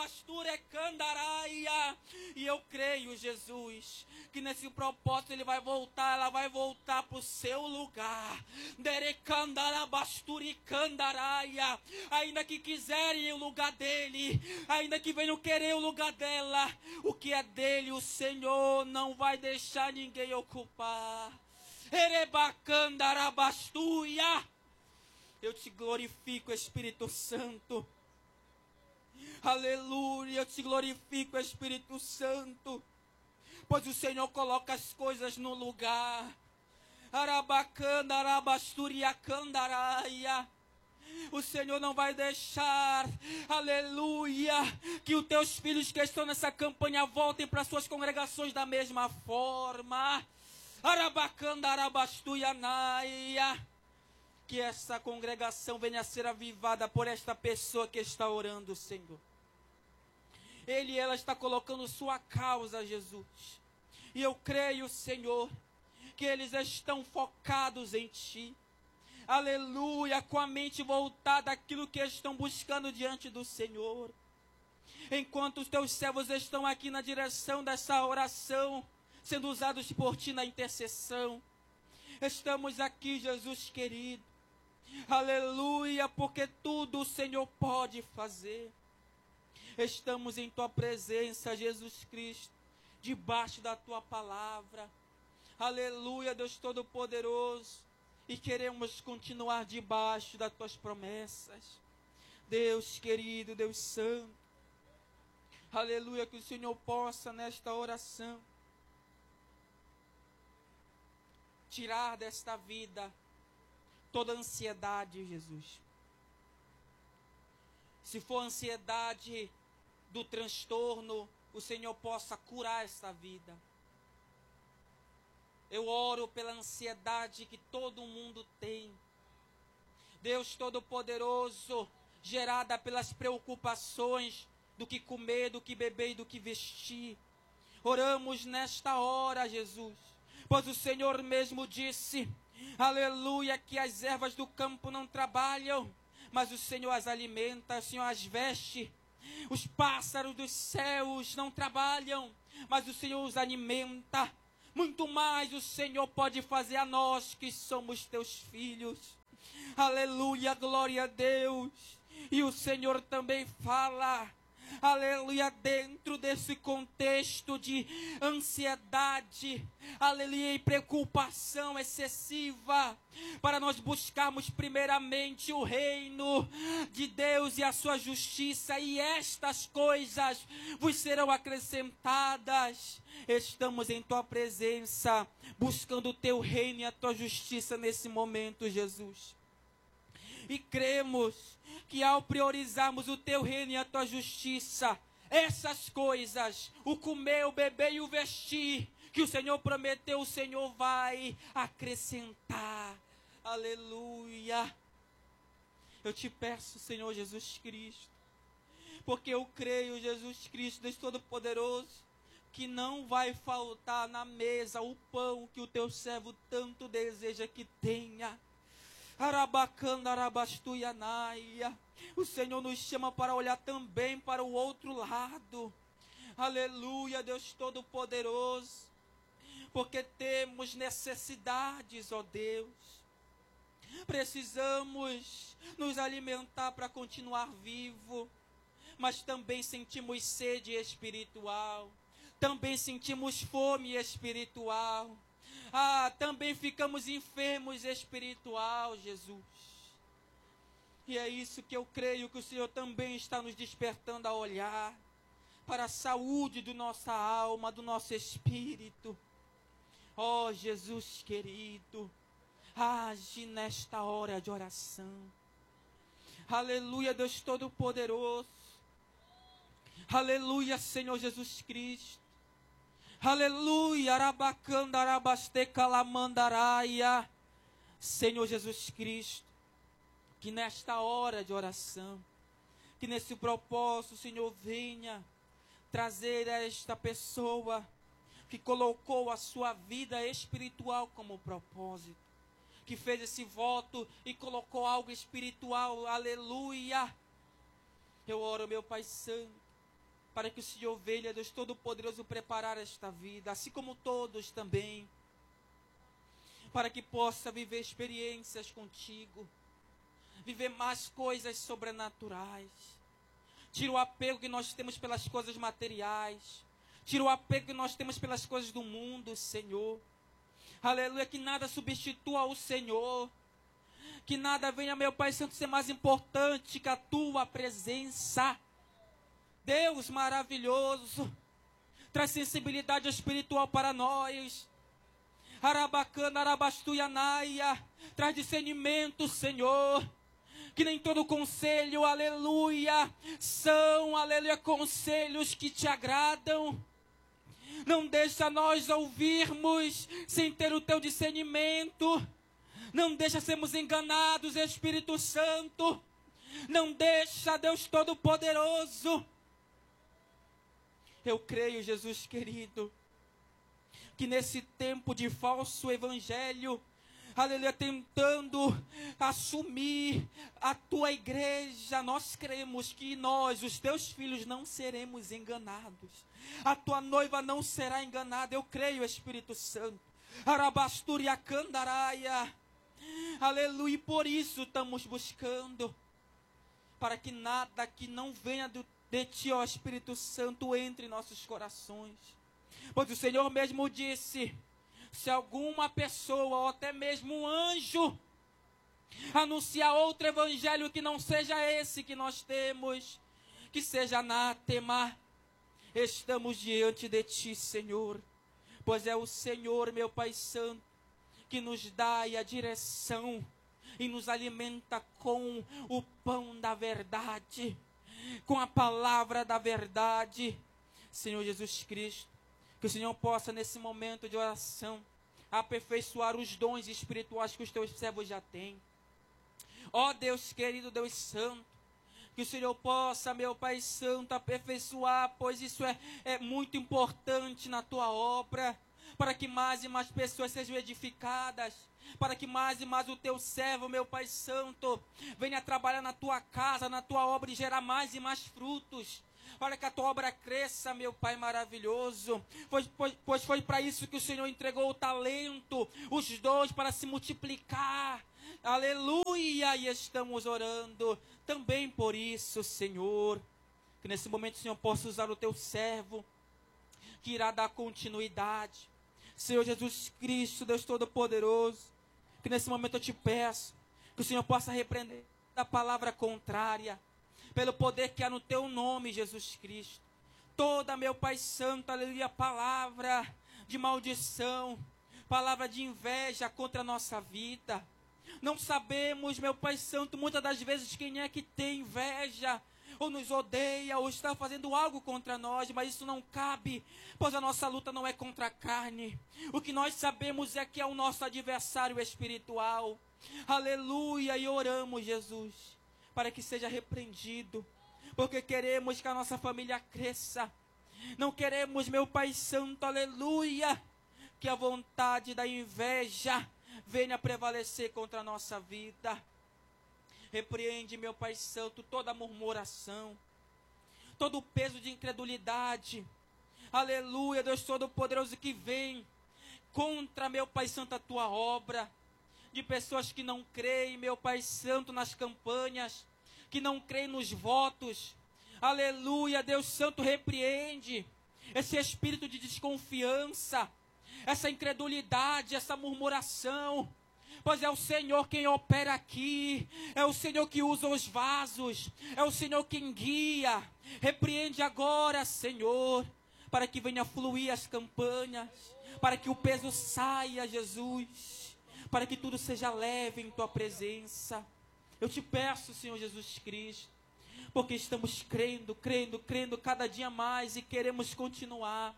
E eu creio, Jesus, que nesse propósito ele vai voltar, ela vai voltar para o seu lugar. Ainda que quiserem o lugar dele, ainda que venham querer o lugar dela, o que é dele, o Senhor não vai deixar ninguém ocupar. Eu te glorifico, Espírito Santo. Aleluia, eu te glorifico, Espírito Santo. Pois o Senhor coloca as coisas no lugar. O Senhor não vai deixar, aleluia, que os teus filhos que estão nessa campanha voltem para suas congregações da mesma forma. Que essa congregação venha a ser avivada por esta pessoa que está orando, Senhor. Ele e ela está colocando sua causa, Jesus. E eu creio, Senhor, que eles estão focados em Ti. Aleluia, com a mente voltada àquilo que estão buscando diante do Senhor. Enquanto os Teus servos estão aqui na direção dessa oração, sendo usados por Ti na intercessão. Estamos aqui, Jesus querido. Aleluia, porque tudo o Senhor pode fazer. Estamos em Tua presença, Jesus Cristo, debaixo da Tua palavra. Aleluia, Deus Todo-Poderoso. E queremos continuar debaixo das Tuas promessas. Deus querido, Deus Santo. Aleluia, que o Senhor possa nesta oração tirar desta vida toda ansiedade, Jesus. Se for ansiedade do transtorno, o Senhor possa curar esta vida. Eu oro pela ansiedade que todo mundo tem. Deus Todo-Poderoso, gerada pelas preocupações do que comer, do que beber e do que vestir. Oramos nesta hora, Jesus, pois o Senhor mesmo disse, aleluia, que as ervas do campo não trabalham, mas o Senhor as alimenta, o Senhor as veste. Os pássaros dos céus não trabalham, mas o Senhor os alimenta. Muito mais o Senhor pode fazer a nós que somos teus filhos. Aleluia, glória a Deus. E o Senhor também fala, aleluia, dentro desse contexto de ansiedade, aleluia, e preocupação excessiva, para nós buscarmos primeiramente o reino de Deus e a sua justiça, e estas coisas vos serão acrescentadas. Estamos em Tua presença, buscando o Teu reino e a Tua justiça nesse momento, Jesus. E cremos que ao priorizarmos o Teu reino e a Tua justiça, essas coisas, o comer, o beber e o vestir, que o Senhor prometeu, o Senhor vai acrescentar. Aleluia. Eu te peço, Senhor Jesus Cristo, porque eu creio, Jesus Cristo, Deus Todo-Poderoso, que não vai faltar na mesa o pão que o Teu servo tanto deseja que tenha. O Senhor nos chama para olhar também para o outro lado. Aleluia, Deus Todo-Poderoso. Porque temos necessidades, ó Deus. Precisamos nos alimentar para continuar vivo. Mas também sentimos sede espiritual. Também sentimos fome espiritual. Também ficamos enfermos espiritual, Jesus. E é isso que eu creio que o Senhor também está nos despertando a olhar para a saúde da nossa alma, do nosso espírito. Ó Jesus querido, age nesta hora de oração. Aleluia, Deus Todo-Poderoso. Aleluia, Senhor Jesus Cristo. Aleluia, arabacanda, arabaste, calamandaraia. Senhor Jesus Cristo, que nesta hora de oração, que nesse propósito, Senhor, venha trazer a esta pessoa que colocou a sua vida espiritual como propósito, que fez esse voto e colocou algo espiritual, aleluia. Eu oro, meu Pai Santo, para que o Senhor venha, Deus Todo-Poderoso, preparar esta vida, assim como todos também, para que possa viver experiências contigo, viver mais coisas sobrenaturais. Tira o apego que nós temos pelas coisas materiais, tira o apego que nós temos pelas coisas do mundo, Senhor. Aleluia, que nada substitua o Senhor, que nada venha, meu Pai Santo, ser mais importante que a tua presença. Deus maravilhoso, traz sensibilidade espiritual para nós. Arabacana, arabastuianaia, traz discernimento, Senhor. Que nem todo conselho, aleluia, são, aleluia, conselhos que te agradam. Não deixa nós ouvirmos sem ter o teu discernimento. Não deixa sermos enganados, Espírito Santo. Não deixa, Deus Todo-Poderoso. Eu creio, Jesus querido, que nesse tempo de falso evangelho, aleluia, tentando assumir a tua igreja, nós cremos que nós, os teus filhos, não seremos enganados. A tua noiva não será enganada. Eu creio, Espírito Santo. Arabasturia candaraia. Aleluia, e por isso estamos buscando, para que nada que não venha de ti, ó Espírito Santo, entre em nossos corações. Pois o Senhor mesmo disse: se alguma pessoa, ou até mesmo um anjo, anunciar outro evangelho que não seja esse que nós temos, que seja anátema. Estamos diante de ti, Senhor, pois é o Senhor, meu Pai Santo, que nos dá a direção e nos alimenta com o pão da verdade, com a palavra da verdade. Senhor Jesus Cristo, que o Senhor possa, nesse momento de oração, aperfeiçoar os dons espirituais que os teus servos já têm. Ó Deus querido, Deus santo, que o Senhor possa, meu Pai Santo, aperfeiçoar, pois isso é muito importante na tua obra, para que mais e mais pessoas sejam edificadas, para que mais e mais o teu servo, meu Pai Santo, venha trabalhar na tua casa, na tua obra e gerar mais e mais frutos, para que a tua obra cresça, meu Pai maravilhoso, pois foi para isso que o Senhor entregou o talento, os dons, para se multiplicar. Aleluia, e estamos orando também por isso, Senhor, que nesse momento o Senhor possa usar o teu servo, que irá dar continuidade. Senhor Jesus Cristo, Deus Todo-Poderoso, que nesse momento eu te peço, que o Senhor possa repreender a palavra contrária, pelo poder que há no teu nome, Jesus Cristo. Toda, meu Pai Santo, aleluia, palavra de maldição, palavra de inveja contra a nossa vida. Não sabemos, meu Pai Santo, muitas das vezes quem é que tem inveja, ou nos odeia, ou está fazendo algo contra nós, mas isso não cabe, pois a nossa luta não é contra a carne. O que nós sabemos é que é o nosso adversário espiritual. Aleluia, e oramos, Jesus, para que seja repreendido, porque queremos que a nossa família cresça. Não queremos, meu Pai Santo, aleluia, que a vontade da inveja venha prevalecer contra a nossa vida. Repreende, meu Pai Santo, toda murmuração, todo o peso de incredulidade. Aleluia, Deus Todo-Poderoso, que vem contra, meu Pai Santo, a tua obra. De pessoas que não creem, meu Pai Santo, nas campanhas, que não creem nos votos. Aleluia, Deus Santo, repreende esse espírito de desconfiança, essa incredulidade, essa murmuração, pois é o Senhor quem opera aqui, é o Senhor que usa os vasos, é o Senhor quem guia. Repreende agora, Senhor, para que venha fluir as campanhas, para que o peso saia, Jesus, para que tudo seja leve em tua presença. Eu te peço, Senhor Jesus Cristo, porque estamos crendo cada dia mais e queremos continuar.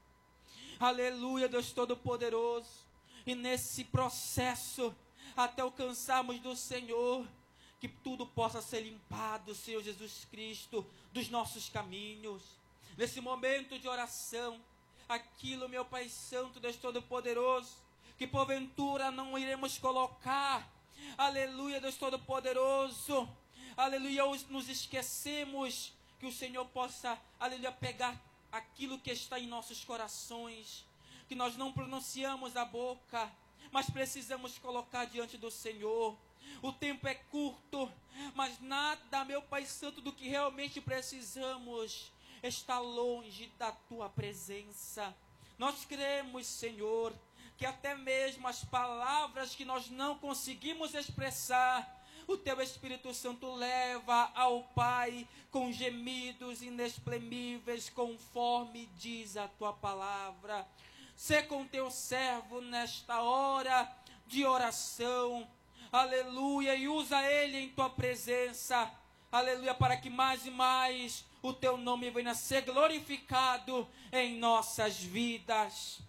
Aleluia, Deus Todo-Poderoso. E nesse processo, até alcançarmos do Senhor, que tudo possa ser limpado, Senhor Jesus Cristo, dos nossos caminhos. Nesse momento de oração, aquilo, meu Pai Santo, Deus Todo-Poderoso, que porventura não iremos colocar, aleluia, Deus Todo-Poderoso, aleluia, nos esquecemos que o Senhor possa, aleluia, pegar aquilo que está em nossos corações, que nós não pronunciamos a boca, mas precisamos colocar diante do Senhor. O tempo é curto, mas nada, meu Pai Santo, do que realmente precisamos está longe da Tua presença. Nós cremos, Senhor, que até mesmo as palavras que nós não conseguimos expressar, o Teu Espírito Santo leva ao Pai com gemidos inexprimíveis, conforme diz a Tua palavra. Sê com Teu servo nesta hora de oração, aleluia, e usa ele em Tua presença, aleluia, para que mais e mais o Teu nome venha a ser glorificado em nossas vidas.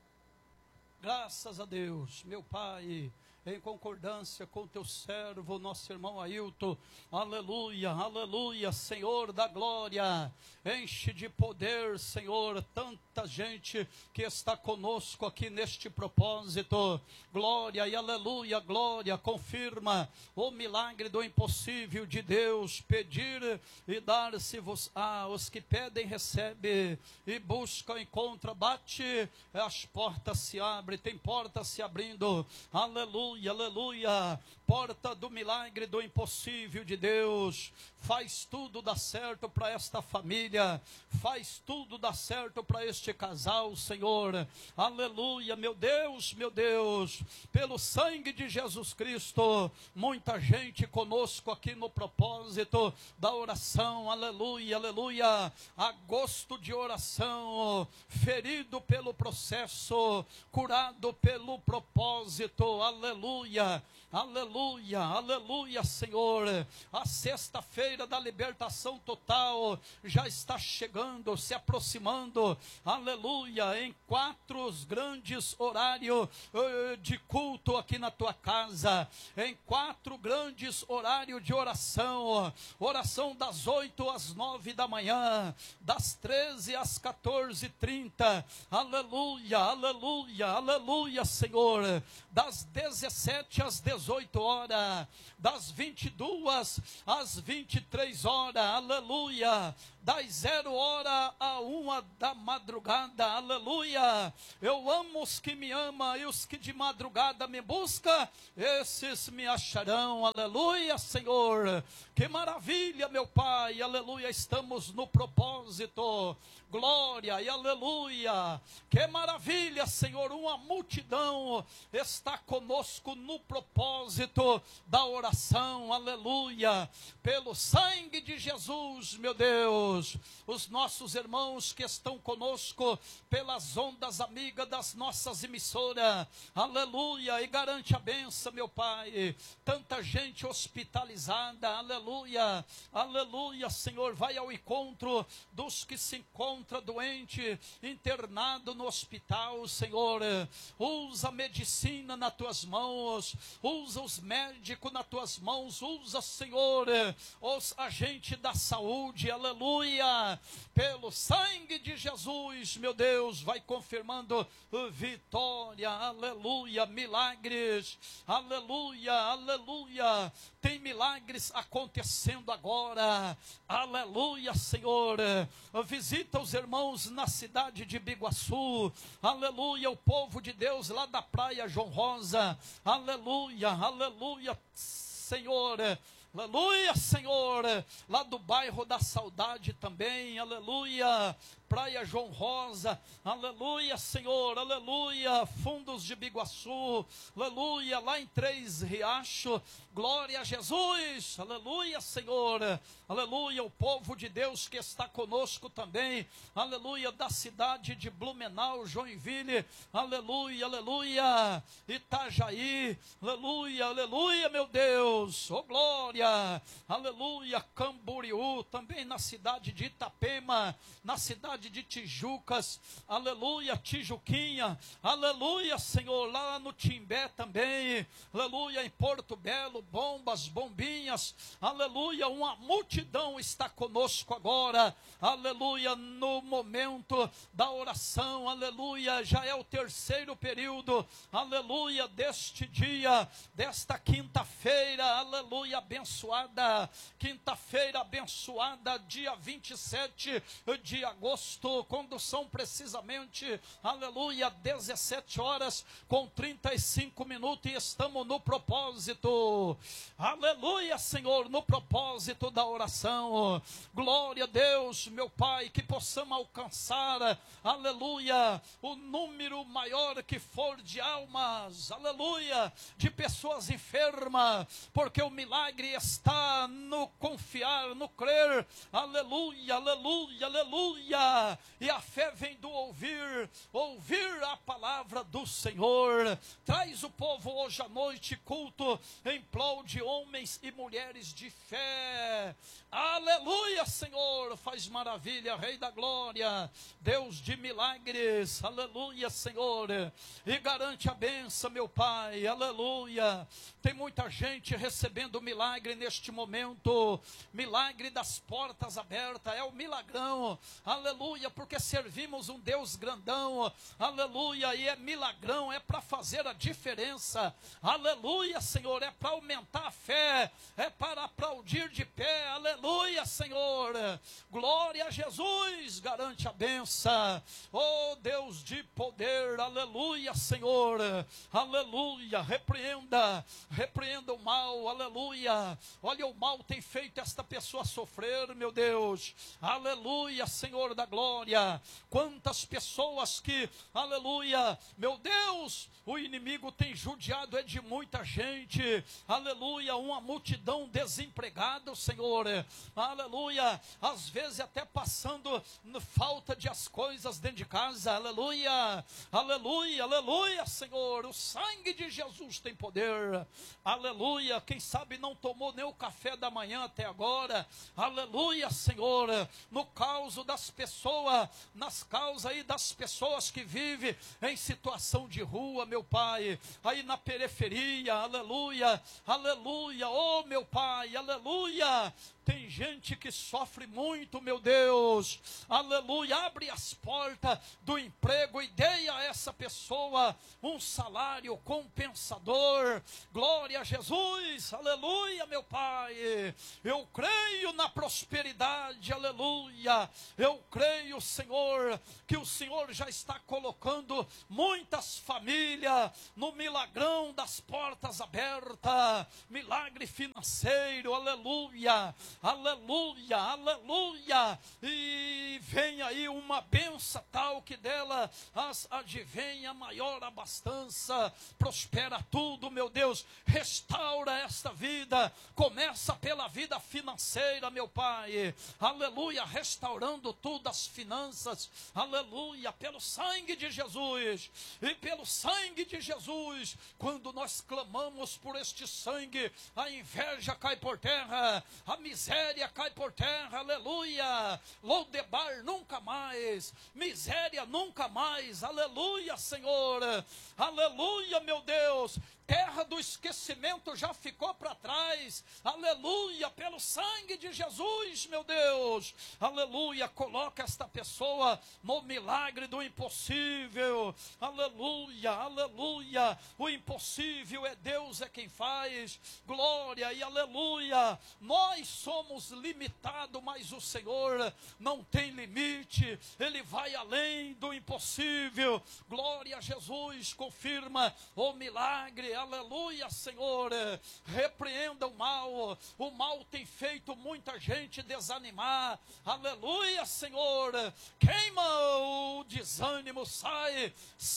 Graças a Deus, meu Pai, em concordância com Teu servo, nosso irmão Ailton, aleluia, aleluia, Senhor da glória, enche de poder, Senhor, tanta gente que está conosco aqui neste propósito, glória e aleluia, glória, confirma o milagre do impossível de Deus, pedir e dar-se-vos os que pedem recebe, e buscam encontra, bate, as portas se abrem, tem portas se abrindo, aleluia, aleluia, porta do milagre do impossível de Deus, faz tudo dar certo para esta família, faz tudo dar certo para este casal, Senhor, aleluia, meu Deus, pelo sangue de Jesus Cristo, muita gente conosco aqui no propósito da oração, aleluia, aleluia, agosto de oração, ferido pelo processo, curado pelo propósito, aleluia, aleluia, aleluia, Senhor, a sexta-feira da libertação total já está chegando, se aproximando, aleluia, em 4 grandes horários de culto aqui na tua casa, em 4 grandes horários de oração, oração das 8 às 9 da manhã, das 13 às 14h30, aleluia, aleluia, aleluia, Senhor, das 17 às 18 horas, das 22 às 23 horas, aleluia, das 0 hora a 1 da madrugada, aleluia, eu amo os que me amam, e os que de madrugada me buscam, esses me acharão, aleluia, Senhor, que maravilha, meu Pai, aleluia, estamos no propósito, glória e aleluia, que maravilha, Senhor, uma multidão está conosco no propósito da oração, aleluia, pelo sangue de Jesus, meu Deus, os nossos irmãos que estão conosco pelas ondas amigas das nossas emissoras, aleluia, e garante a bênção, meu Pai, tanta gente hospitalizada, aleluia, aleluia, Senhor, vai ao encontro dos que se encontram doente, internado no hospital, Senhor, usa a medicina nas tuas mãos, usa os médicos nas tuas mãos, usa, Senhor, os agentes da saúde, aleluia, pelo sangue de Jesus, meu Deus, vai confirmando vitória, aleluia, milagres, aleluia, aleluia, tem milagres acontecendo agora, aleluia, Senhor, visita os irmãos na cidade de Biguaçu, aleluia, o povo de Deus lá da praia João Rosa, aleluia, aleluia, Senhor, aleluia, Senhor, lá do bairro da Saudade também, aleluia, praia João Rosa, aleluia, Senhor, aleluia, fundos de Biguaçu, aleluia, lá em 3 Riachos, glória a Jesus, aleluia, Senhor, aleluia, o povo de Deus que está conosco também, aleluia, da cidade de Blumenau, Joinville, aleluia, aleluia, Itajaí, aleluia, aleluia, meu Deus, oh glória, aleluia, Camboriú, também na cidade de Itapema, na cidade de Tijucas, aleluia, Tijuquinha, aleluia, Senhor, lá no Timbé também, aleluia, em Porto Belo, Bombas, Bombinhas, aleluia, uma multidão está conosco agora, aleluia, no momento da oração, aleluia, já é o 3º período, aleluia, deste dia, desta quinta-feira, aleluia, abençoada, abençoada, quinta-feira abençoada, dia 27 de agosto, quando são precisamente, aleluia, 17h35 e estamos no propósito, aleluia, Senhor, no propósito da oração. Glória a Deus, meu Pai, que possamos alcançar, aleluia, o número maior que for de almas, aleluia, de pessoas enfermas, porque o milagre está no confiar, no crer, aleluia, aleluia, aleluia, e a fé vem do ouvir a palavra do Senhor. Traz o povo hoje à noite culto em prol de homens e mulheres de fé, aleluia, Senhor, faz maravilha, Rei da glória, Deus de milagres, aleluia, Senhor, e garante a bênção, meu Pai, aleluia. Tem muita gente recebendo milagre neste momento, milagre das portas abertas, é o milagrão, aleluia, porque servimos um Deus grandão, aleluia, e é milagrão, é para fazer a diferença, aleluia, Senhor, é para aumentar a fé, é para aplaudir de pé, aleluia, Senhor, glória a Jesus, garante a bênção, oh Deus de poder, aleluia, Senhor, aleluia, repreenda o mal, aleluia, olha, o mal tem feito esta pessoa sofrer, meu Deus, aleluia, Senhor da glória, quantas pessoas que, aleluia, meu Deus, o inimigo tem judiado é de muita gente, aleluia, uma multidão desempregada, Senhor, aleluia, às vezes até passando falta de as coisas dentro de casa, aleluia, aleluia, aleluia, Senhor, o sangue de Jesus tem poder, aleluia, quem sabe não tomou nem o café da manhã até agora, aleluia, Senhor, no caos das pessoas, nas causas aí das pessoas que vivem em situação de rua, meu Pai, aí na periferia, aleluia, aleluia, oh meu Pai, aleluia, tem gente que sofre muito, meu Deus, aleluia, abre as portas do emprego e dê a essa pessoa um salário compensador, glória a Jesus, aleluia, meu Pai, eu creio na prosperidade, aleluia, eu creio, Senhor, que o Senhor já está colocando muitas famílias no milagrão das portas abertas, milagre financeiro, aleluia, aleluia, aleluia, e vem aí uma benção tal que dela advém a maior abastança, prospera tudo, meu Deus, restaura esta vida, começa pela vida financeira, meu Pai, aleluia, restaurando tudo, as finanças, aleluia, pelo sangue de Jesus, e pelo sangue de Jesus, quando nós clamamos por este sangue, a inveja cai por terra, a miséria cai por terra, aleluia, Lodebar nunca mais, miséria nunca mais, aleluia, Senhor, aleluia, meu Deus, terra do esquecimento já ficou para trás, aleluia, pelo sangue de Jesus, meu Deus, aleluia, coloca esta pessoa no milagre do impossível, aleluia, aleluia, o impossível é Deus, é quem faz, glória e aleluia, nós somos limitados, mas o Senhor não tem limite, Ele vai além do impossível, glória a Jesus, confirma o milagre, aleluia, Senhor, repreenda o mal tem feito muita gente desanimar, aleluia, Senhor, queima o desânimo, sai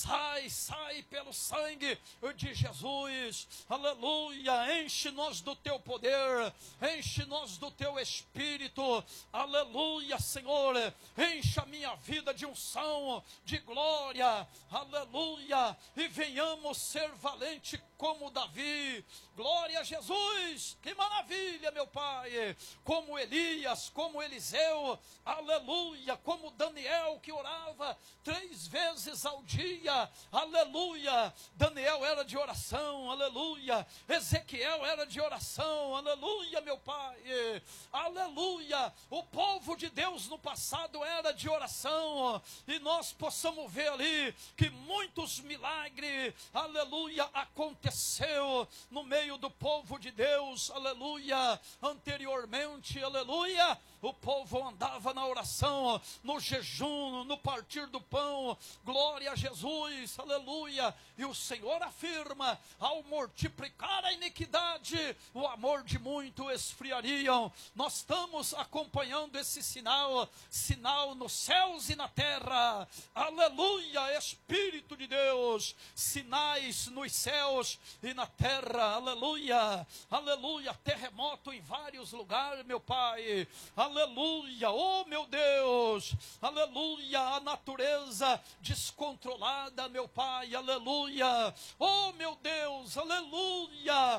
pelo sangue de Jesus, aleluia, enche-nos do teu poder, enche-nos do teu Espírito, aleluia, Senhor, enche a minha vida de unção, de glória, aleluia, e venhamos ser valentes como Davi, glória a Jesus, que maravilha, meu Pai, como Elias, como Eliseu, aleluia, como Daniel que orava 3 vezes ao dia, aleluia, Daniel era de oração, aleluia, Ezequiel era de oração, aleluia, meu Pai, aleluia, o povo de Deus no passado chamado era de oração, e nós possamos ver ali que muitos milagres, aleluia, aconteceu no meio do povo de Deus, aleluia. Anteriormente, aleluia, o povo andava na oração, no jejum, no partir do pão, glória a Jesus, aleluia. E o Senhor afirma, ao multiplicar a iniquidade, o amor de muito esfriariam. Nós estamos acompanhando esse sinal nos céus e na terra, aleluia, Espírito de Deus, sinais nos céus e na terra, aleluia, aleluia, terremoto em vários lugares, meu Pai, aleluia, oh meu Deus, aleluia, a natureza descontrolada, meu Pai, aleluia, oh meu Deus, aleluia,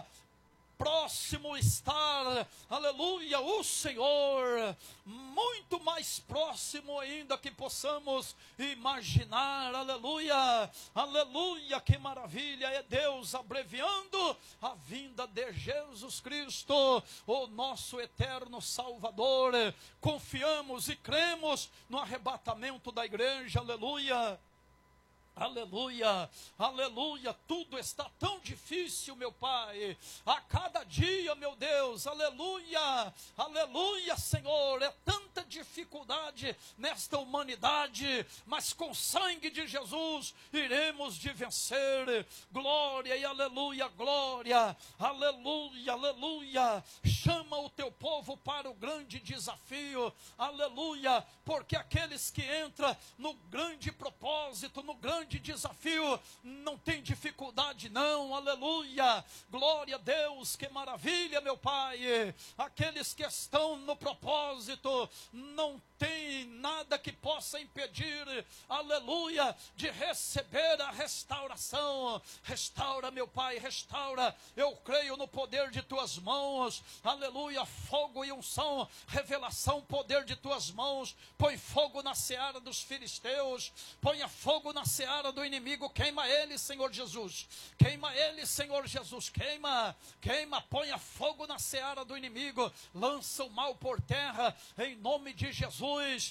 próximo estar, aleluia, o Senhor, muito mais próximo ainda que possamos imaginar, aleluia, aleluia, que maravilha é Deus abreviando a vinda de Jesus Cristo, o nosso eterno Salvador. Confiamos e cremos no arrebatamento da igreja, aleluia. Aleluia, aleluia, tudo está tão difícil, meu Pai, a cada dia, meu Deus, aleluia, aleluia, Senhor, é tanta dificuldade nesta humanidade, mas com o sangue de Jesus iremos de vencer, glória e aleluia, glória, aleluia, aleluia, chama o teu povo para o grande desafio, aleluia, porque aqueles que entram no grande propósito, no grande desafio, não tem dificuldade não, aleluia, glória a Deus, que maravilha, meu Pai, aqueles que estão no propósito, não tem nada que possa impedir, aleluia, de receber a restauração. Restaura, meu Pai, restaura, eu creio no poder de tuas mãos, aleluia, fogo e unção, revelação, poder de tuas mãos, põe fogo na seara dos filisteus, ponha fogo na seara do inimigo, queima ele, Senhor Jesus, queima ele, Senhor Jesus, queima, queima, ponha fogo na seara do inimigo, lança o mal por terra, em nome de Jesus,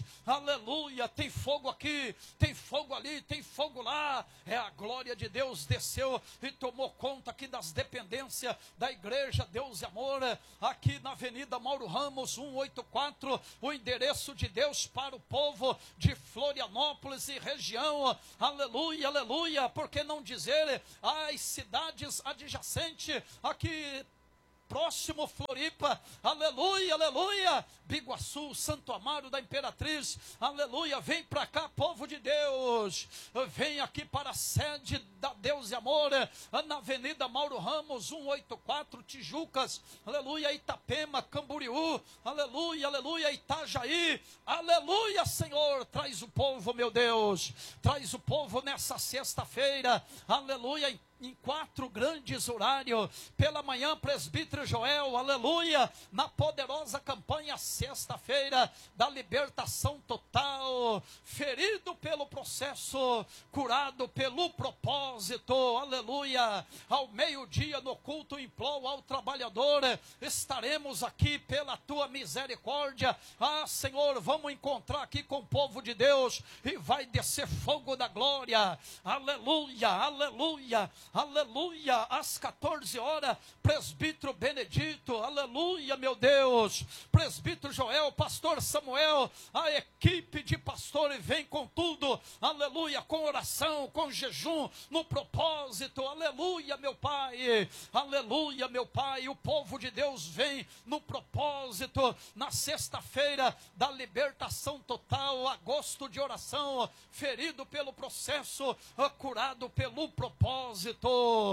aleluia, tem fogo aqui, tem fogo ali, tem fogo lá, é a glória de Deus desceu e tomou conta aqui das dependências da igreja Deus e Amor, aqui na Avenida Mauro Ramos 184, o endereço de Deus para o povo de Florianópolis e região, aleluia, aleluia, por que não dizer as cidades adjacentes aqui próximo Floripa, aleluia, aleluia, Biguaçu, Santo Amaro da Imperatriz, aleluia, vem para cá, povo de Deus, vem aqui para a sede da Deus e Amor, na Avenida Mauro Ramos, 184, Tijucas, aleluia, Itapema, Camboriú, aleluia, aleluia, Itajaí, aleluia, Senhor, traz o povo, meu Deus, traz o povo nessa sexta-feira, aleluia, em 4 grandes horários, pela manhã, presbítero Joel, aleluia, na poderosa campanha, sexta-feira, da libertação total, ferido pelo processo, curado pelo propósito, aleluia, ao meio-dia, no culto imploro ao trabalhador, estaremos aqui pela tua misericórdia, Senhor, vamos encontrar aqui com o povo de Deus, e vai descer fogo da glória, aleluia, aleluia, aleluia, às 14 horas, presbítero Benedito, aleluia, meu Deus, presbítero Joel, pastor Samuel, a equipe de pastores vem com tudo, aleluia, com oração, com jejum, no propósito, aleluia, meu Pai, aleluia, meu Pai, o povo de Deus vem no propósito, na sexta-feira da libertação total, agosto de oração, ferido pelo processo, curado pelo propósito,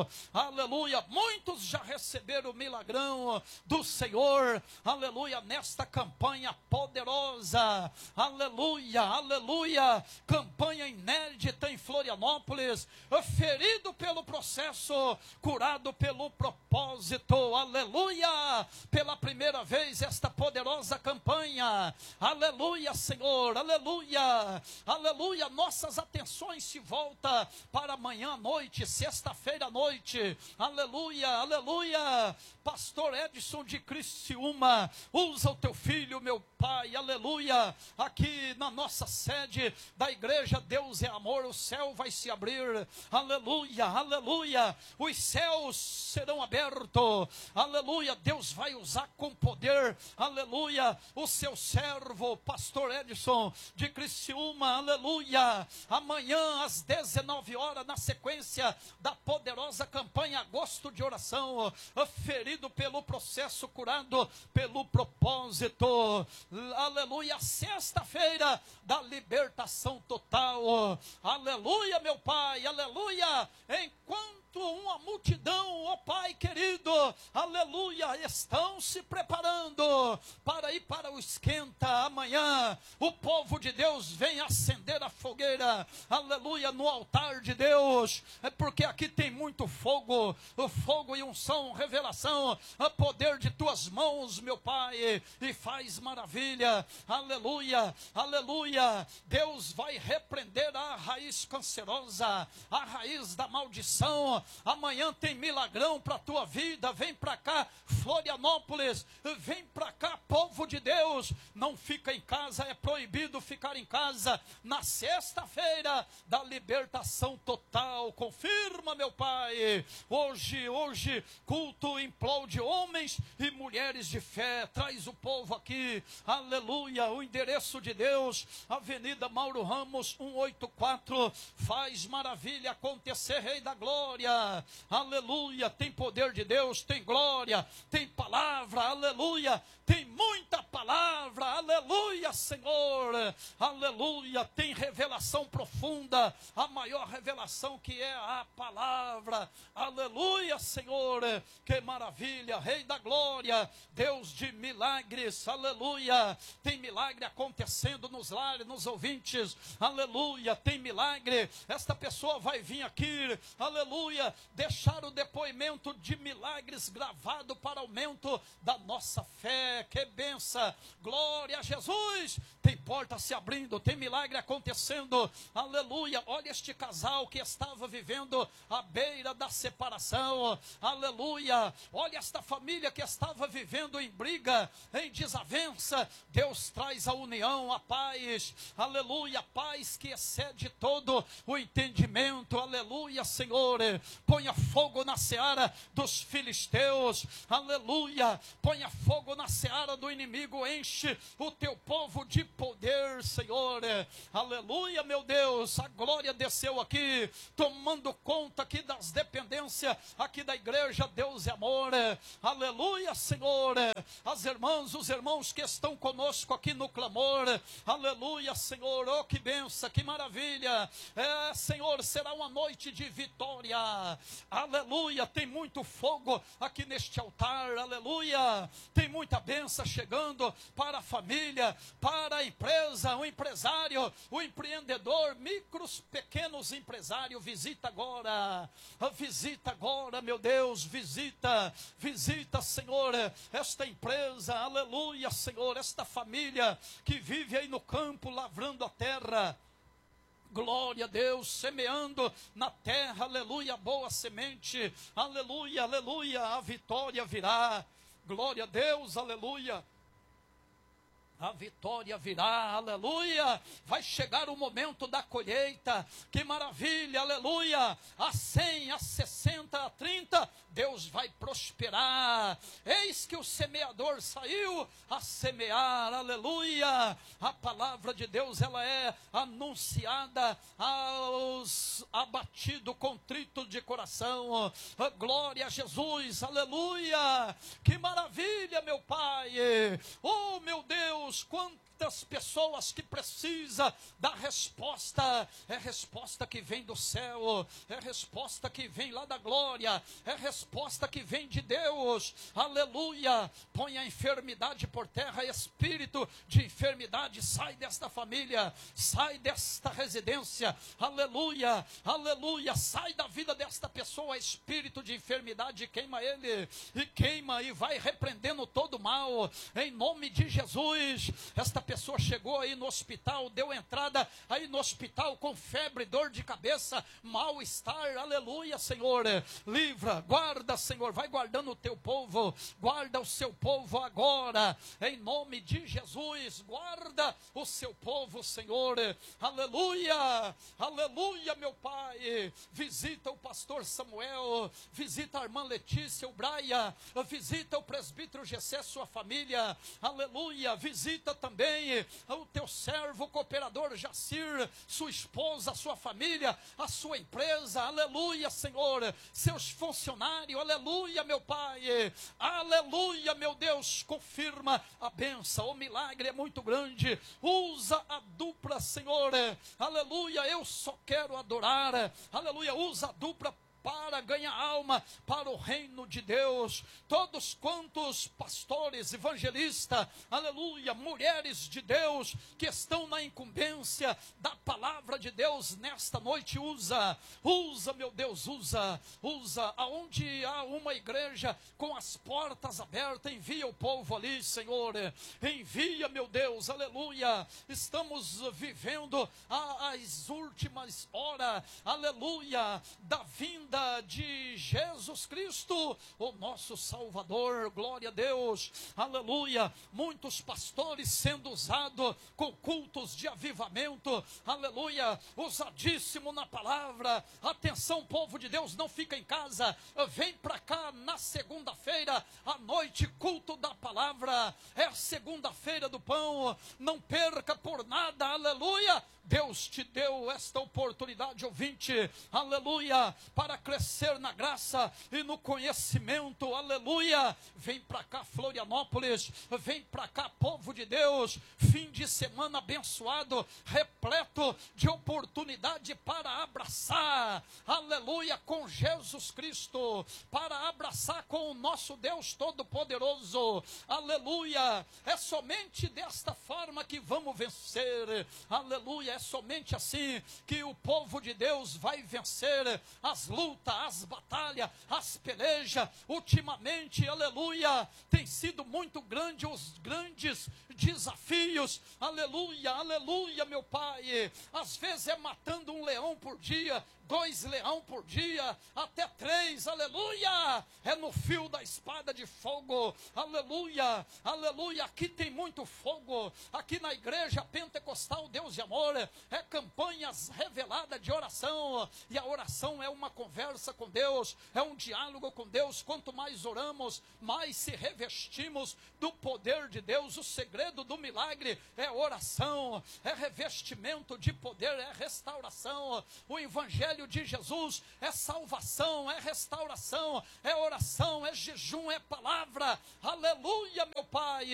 aleluia, muitos já receberam o milagrão do Senhor, aleluia, nesta campanha poderosa, aleluia, aleluia. aleluia, campanha inédita em Florianópolis, ferido pelo processo, curado pelo propósito, aleluia, pela primeira vez esta poderosa campanha, aleluia, Senhor, aleluia, aleluia, nossas atenções se voltam para amanhã à noite, sexta-feira à noite, aleluia, aleluia, pastor Edson de Criciúma, usa o teu filho, meu Pai, aleluia, aqui na nossa sede da igreja Deus é Amor, o céu vai se abrir, aleluia, aleluia, os céus serão abertos, aleluia, Deus vai usar com poder, aleluia, o seu servo, pastor Edson de Criciúma, aleluia, amanhã às 19 horas, na sequência da poderosa campanha Agosto de Oração, ferido pelo processo, curado pelo propósito, aleluia, sexta-feira da libertação total, aleluia, meu Pai, aleluia, enquanto uma multidão, ó Pai querido, aleluia, estão se preparando para ir para o esquenta amanhã, o povo de Deus vem acender a fogueira, aleluia, no altar de Deus, é porque aqui tem muito fogo, o fogo e unção, revelação, o poder de tuas mãos, meu Pai, e faz maravilha, aleluia, aleluia, Deus vai repreender a raiz cancerosa, a raiz da maldição, amanhã tem milagrão para a tua vida, vem para cá, Florianópolis, vem para cá, povo de Deus, não fica em casa, é proibido ficar em casa, na sexta-feira da libertação total, confirma, meu Pai, hoje, culto implode homens e mulheres de fé, traz o povo aqui, aleluia, o endereço de Deus, Avenida Mauro Ramos, 184, faz maravilha acontecer, Rei da Glória, aleluia, tem poder de Deus, tem glória, tem palavra, aleluia, tem muita palavra, aleluia, Senhor, aleluia, tem revelação profunda, a maior revelação que é a palavra, aleluia, Senhor, que maravilha, Rei da Glória, Deus de milagres, aleluia, tem milagre acontecendo nos lares, nos ouvintes, aleluia, tem milagre, esta pessoa vai vir aqui, aleluia, deixar o depoimento de milagres gravado para aumento da nossa fé, que benção, glória a Jesus, tem porta se abrindo, tem milagre acontecendo, aleluia, olha este casal que estava vivendo à beira da separação, aleluia, olha esta família que estava vivendo em briga, em desavença, Deus traz a união, a paz, aleluia, a paz que excede todo o entendimento, aleluia, Senhor, ponha fogo na seara dos filisteus, aleluia, ponha fogo na seara do inimigo, enche o teu povo de poder, Senhor, aleluia, meu Deus, a glória desceu aqui, tomando conta aqui das dependências, aqui da igreja, Deus é Amor, aleluia, Senhor, as irmãs, os irmãos que estão conosco aqui no clamor, aleluia, Senhor, oh que benção, que maravilha, Senhor, será uma noite de vitória, aleluia, tem muito fogo aqui neste altar, aleluia, tem muita bênção chegando para a família, para a empresa, o empresário, o empreendedor, micros, pequenos empresários, visita agora, meu Deus, visita, Senhor, esta empresa, aleluia, Senhor, esta família que vive aí no campo, lavrando a terra, glória a Deus, semeando na terra, aleluia, boa semente, aleluia, aleluia, a vitória virá, glória a Deus, aleluia, a vitória virá, aleluia, vai chegar o momento da colheita, que maravilha, aleluia, a 100, a 60, a 30, Deus vai prosperar, eis que o semeador saiu a semear, aleluia, a palavra de Deus, ela é anunciada aos abatidos, contritos de coração, glória a Jesus, aleluia, que maravilha, meu Pai, oh meu Deus, tantas pessoas que precisam da resposta. É resposta que vem do céu, é resposta que vem lá da glória, é resposta que vem de Deus. Aleluia. Põe a enfermidade por terra, espírito de enfermidade, sai desta família, sai desta residência. Aleluia, aleluia. Sai da vida desta pessoa, espírito de enfermidade, queima ele, e queima, e vai repreendendo todo o mal, em nome de Jesus. Esta pessoa chegou aí no hospital, deu entrada aí no hospital com febre, dor de cabeça, mal-estar. Aleluia, Senhor. Livra, guarda, Senhor. Vai guardando o teu povo, guarda o seu povo agora, em nome de Jesus. Guarda o seu povo, Senhor. Aleluia, aleluia, meu Pai. Visita o pastor Samuel, visita a irmã Letícia, o Braia, visita o presbítero Gessé, sua família. Aleluia. Visita também o teu servo, o cooperador Jacir, sua esposa, sua família, a sua empresa. Aleluia, Senhor. Seus funcionários. Aleluia, meu Pai. Aleluia, meu Deus. Confirma a bênção. O milagre é muito grande. Usa a dupla, Senhor. Aleluia. Eu só quero adorar. Aleluia. Usa a dupla para ganhar alma para o reino de Deus. Todos quantos pastores, evangelistas, aleluia, mulheres de Deus, que estão na incumbência da palavra de Deus nesta noite, usa, meu Deus, usa, aonde há uma igreja com as portas abertas, envia o povo ali, Senhor, envia, meu Deus, aleluia. Estamos vivendo as últimas horas, aleluia, da vinda de Jesus Cristo, o nosso Salvador. Glória a Deus, aleluia. Muitos pastores sendo usados com cultos de avivamento, aleluia, usadíssimo na palavra. Atenção, povo de Deus, não fica em casa, vem para cá na segunda-feira à noite, culto da palavra, é a segunda-feira do pão, não perca por nada, aleluia. Deus te deu esta oportunidade, ouvinte, aleluia, para crescer na graça e no conhecimento, aleluia. Vem para cá, Florianópolis, vem para cá, povo de Deus, fim de semana abençoado, repleto de oportunidade para abraçar, aleluia, com Jesus Cristo, para abraçar com o nosso Deus Todo-Poderoso, aleluia. É somente desta forma que vamos vencer, aleluia. É somente assim que o povo de Deus vai vencer as lutas, as batalhas, as pelejas. Ultimamente, aleluia, tem sido muito grande os grandes desafios, aleluia, aleluia, meu Pai. Às vezes é matando um leão por dia, 2 leões por dia, até 3, aleluia, é no fio da espada de fogo, aleluia, aleluia. Aqui tem muito fogo, aqui na igreja pentecostal Deus de Amor, é campanhas reveladas de oração, e a oração é uma conversa com Deus, é um diálogo com Deus. Quanto mais oramos, mais se revestimos do poder de Deus. O segredo do milagre é oração, é revestimento de poder, é restauração. O evangelho de Jesus é salvação, é restauração, é oração, é jejum, é palavra. Aleluia, meu Pai,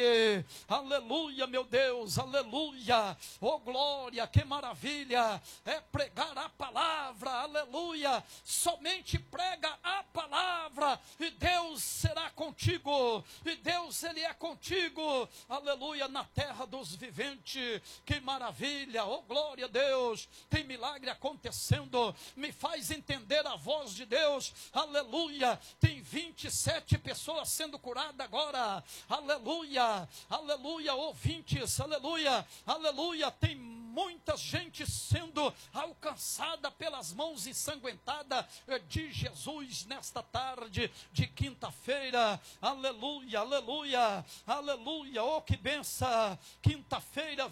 aleluia, meu Deus, aleluia. Oh glória, que maravilha é pregar a palavra, aleluia. Somente prega a palavra e Deus será contigo, e Deus, Ele é contigo, aleluia, na terra dos viventes. Que maravilha, oh glória a Deus. Tem milagre acontecendo, me faz entender a voz de Deus, aleluia. Tem 27 pessoas sendo curadas agora, aleluia, aleluia, ouvintes, aleluia, aleluia. Tem muita gente sendo alcançada pelas mãos ensanguentadas de Jesus nesta tarde de quinta-feira, aleluia, aleluia, aleluia. Oh que benção, quinta-feira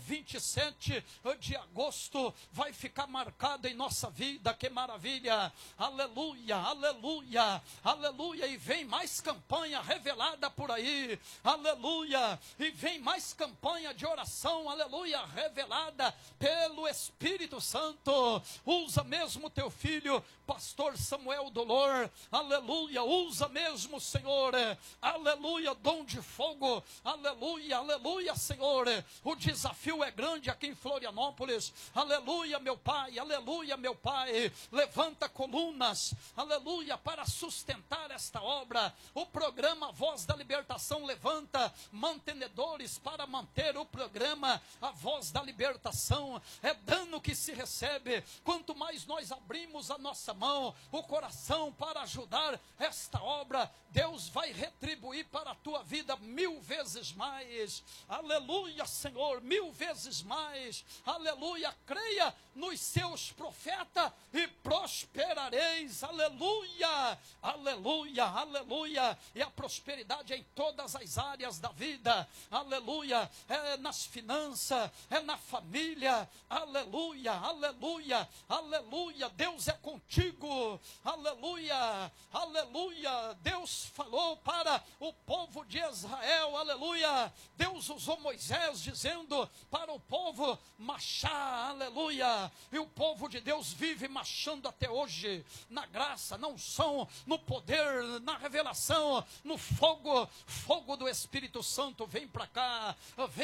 27 de agosto vai ficar marcada em nossa vida. Que maravilha, aleluia, aleluia, aleluia. E vem mais campanha revelada por aí, aleluia, e vem mais campanha de oração, aleluia, revelada pelo pelo Espírito Santo. Usa mesmo teu filho, pastor Samuel Dolor, aleluia, usa mesmo, Senhor, aleluia, dom de fogo, aleluia, aleluia, Senhor, o desafio é grande aqui em Florianópolis, aleluia, meu Pai, aleluia, meu Pai, levanta colunas, aleluia, para sustentar esta obra, o programa Voz da Libertação levanta mantenedores para manter o programa, a Voz da Libertação, é dano que se recebe, quanto mais nós abrimos a nossa mão, o coração para ajudar esta obra, Deus vai retribuir para a tua vida 1000 vezes mais, aleluia, Senhor, 1000 vezes mais, aleluia, creia nos seus profetas e prosperareis, aleluia, aleluia, aleluia, e a prosperidade é em todas as áreas da vida, aleluia, é nas finanças, é na família, aleluia, aleluia, aleluia, Deus é contigo, aleluia, aleluia, Deus falou para o povo de Israel, aleluia, Deus usou Moisés dizendo para o povo marchar, aleluia, e o povo de Deus vive marchando até hoje, na graça, na unção, no poder, na revelação, no fogo, fogo do Espírito Santo, vem para cá,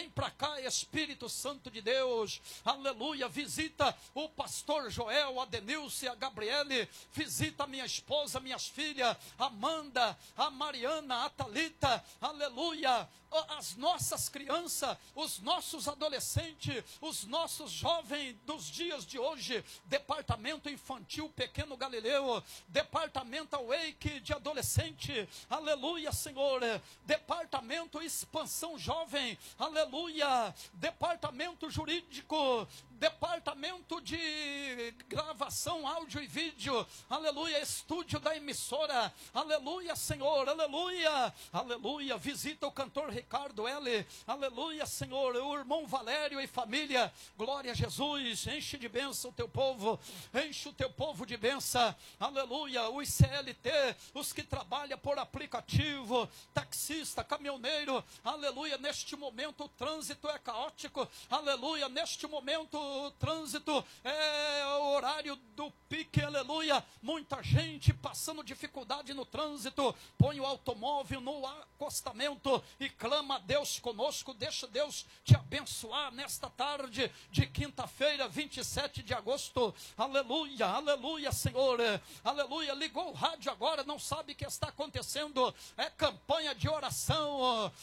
Espírito Santo de Deus, aleluia, visita o pastor Joel, a Denilce, a Gabriele, visita a minha esposa, minhas filhas, Amanda, a Mariana, a Thalita, aleluia, as nossas crianças, os nossos adolescentes, os nossos jovens dos dias de hoje, departamento infantil Pequeno Galileu, departamento Awake de adolescente, aleluia, Senhor, departamento expansão jovem, aleluia, departamento jurídico, departamento de gravação, áudio e vídeo, aleluia, estúdio da emissora, aleluia, Senhor, aleluia, aleluia, visita o cantor Ricardo L, aleluia, Senhor, o irmão Valério e família, glória a Jesus, enche de bênção o teu povo, enche o teu povo de bênção, aleluia, os CLT, os que trabalham por aplicativo, taxista, caminhoneiro, aleluia, neste momento o trânsito é caótico, aleluia, neste momento o trânsito é o horário do pique, aleluia, muita gente passando dificuldade no trânsito, põe o automóvel no acostamento e clama a Deus conosco, deixa Deus te abençoar nesta tarde de quinta-feira, 27 de agosto, aleluia, aleluia, Senhor, aleluia, ligou o rádio agora, não sabe o que está acontecendo, é campanha de oração,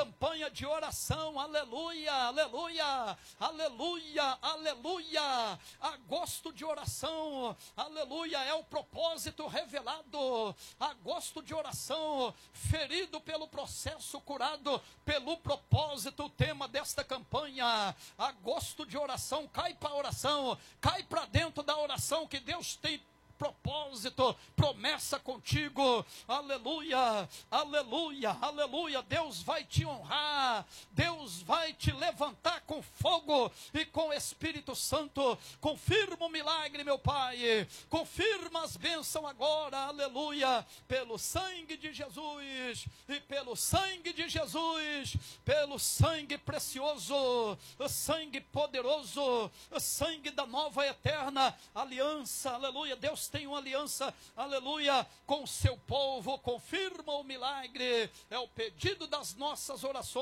aleluia, aleluia, aleluia, aleluia, agosto de oração, aleluia, é o propósito revelado, agosto de oração, ferido pelo processo, curado pelo propósito, o tema desta campanha, agosto de oração, cai para a oração, cai para dentro da oração que Deus tem propósito, promessa contigo, aleluia, aleluia, aleluia, Deus vai te honrar, Deus vai te levantar com fogo e com Espírito Santo, confirma o milagre, meu Pai, confirma as bênçãos agora, aleluia, pelo sangue de Jesus, e pelo sangue de Jesus, pelo sangue precioso, sangue poderoso, sangue da nova eterna aliança, aleluia, Deus tem uma aliança, aleluia, com o seu povo, confirma o milagre, é o pedido das nossas orações.